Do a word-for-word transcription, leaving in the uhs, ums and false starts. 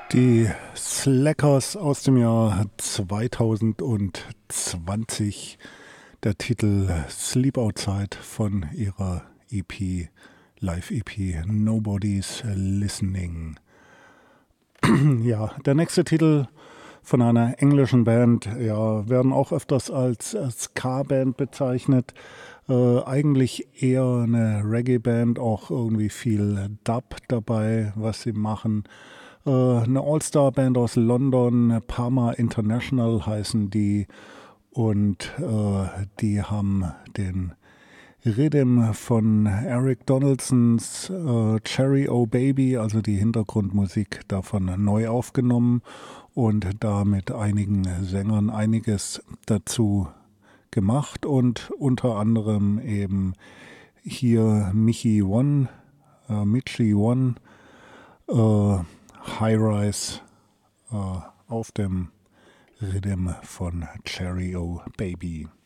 Die Slackers aus dem Jahr zweitausendzwanzig, der Titel Sleep Outside von ihrer E P, Live-E P Nobody's Listening. Ja, der nächste Titel von einer englischen Band, ja, werden auch öfters als Ska-Band bezeichnet. Äh, eigentlich eher eine Reggae-Band, auch irgendwie viel Dub dabei, was sie machen. Äh, eine All-Star-Band aus London, Parma International heißen die. Und äh, die haben den Rhythm von Eric Donaldsons äh, Cherry O Baby, also die Hintergrundmusik davon neu aufgenommen und da mit einigen Sängern einiges dazu gemacht und unter anderem eben hier Michi One, äh, Michi One, äh, High Rise äh, auf dem Rhythm von Cherry O Baby.